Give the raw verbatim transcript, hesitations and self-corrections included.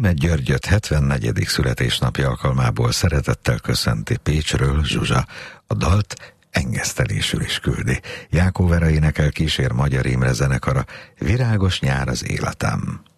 Németh Györgyöt hetvennegyedik születésnapja alkalmából szeretettel köszönti Pécsről Zsuzsa. A dalt engesztelésül is küldi. Jákó Vera énekel, kísér Magyar Imre zenekara. Virágos nyár az életem.